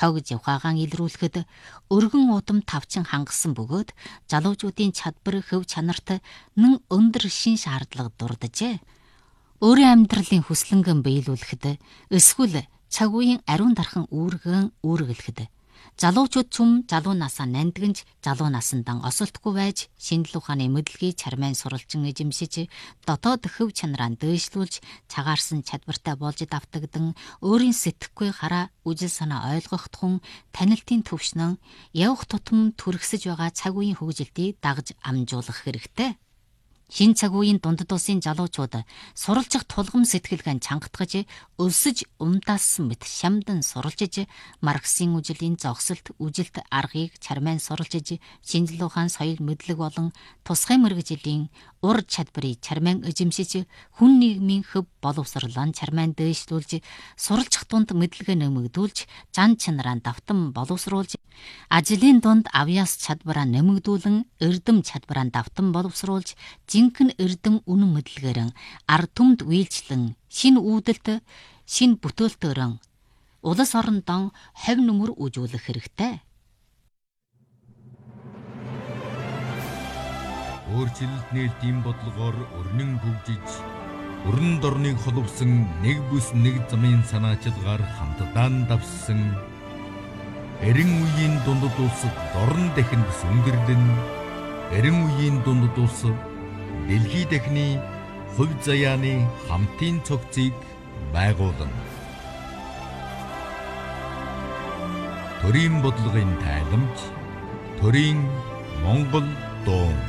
чогж ухаагаан илрүүлэхэд өргөн удам тавчин хангасан бөгөөд залуучуудын чадвар хөв чанарт нэн өндөр шин шаардлага дурджээ. Өөрийн амьдралын хүслэнгэн биелүүлэхэд эсвэл цаг үеийн ариун дархан үүргэн үүргэлэхэд залуучууд ч залуу насаа нандинж залуу насндан осолтгүй байж шинжлэх ухааны мэдлэгийг чармайн суралцсан эзэмшиж дотоод хөв чанараа дээшлүүлж цагаарсан чадвартай болж давтагдан өөрийн сэтгэхгүй хараа үжил санаа ойлгох тун танилтын төвшнөн явах тутам түргсэж байгаа цаг үеийн хөгжилтийг дагж амжуулах хэрэгтэй. Шин цаг үеийн дундад улсын залуучууд суралцах тулгам сэтгэлгэн чангатгаж өлсөж умдаасан мэт шамдан суралцж Марксийн үжилийн зогсолт үжилт аргыг чармайн суралцж шинжлэх ухаан соёл мэдлэг болон тусгай мэргэжлийн ур чадварыг чармайн эзэмшиж хүн нийгмийн хөв боловсролон чармайн дээшлүүлж суралцах тунд мэдлэгээ нэмэгдүүлж зан чанараа давтан боловсруулж ажлын дунд авьяас чадвараа нэмэгдүүлэн эрдэм чадвараа давтан боловсруулж жинхэнэ эрдэм үнэн мэдлэгээр ард түмд үйлчлэн шин үүдэлт шин бүтээлтөөрөн улс орондоо ховь нүмер үжүүлэх хэрэгтэй. Өөрчлөлт нээлтийн бодлогоор өрнөн хөгжиж, өрн дорныг холбосон нэг бүс нэг замын санаачилгаар хамтдаа давссан эрен үеийн дундад улсад дорн дахинд сүндэрлэн, эрен үеийн дундад улс дэлхий дахины хувь заяаны хамтын цогцыг байгуулна. Төрийн бодлогын тайламж, төрийн Монгол дуу.